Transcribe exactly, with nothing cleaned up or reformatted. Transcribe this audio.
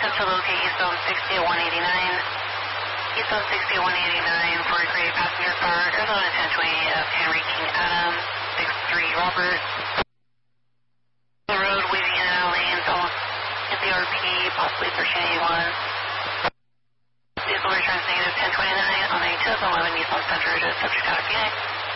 attempt to locate Eastbound sixty at one eighty-nine. Eastbound sixty at one eighty-nine for a gray passenger car, Arizona ten twenty of Henry King Adam, six three Robert. The road weaving in and out lanes, almost N C R P, possibly thirteen eighty-one. Vehicle returns negative ten twenty-nine on a two thousand eleven Nissan Sentra to subject out of Phoenix.